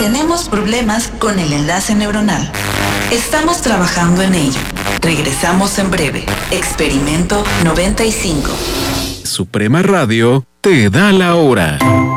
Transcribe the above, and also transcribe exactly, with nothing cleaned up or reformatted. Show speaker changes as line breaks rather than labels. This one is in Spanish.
Tenemos problemas con el enlace neuronal. Estamos trabajando en ello. Regresamos en breve. Experimento noventa y cinco.
Suprema Radio te da la hora.